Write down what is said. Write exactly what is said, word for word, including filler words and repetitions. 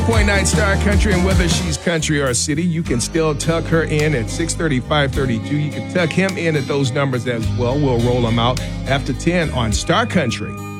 Point nine Star Country, and whether she's country or city, you can still tuck her in at six thirty, five thirty-two. You can tuck him in at those numbers as well. We'll roll them out after ten on Star Country.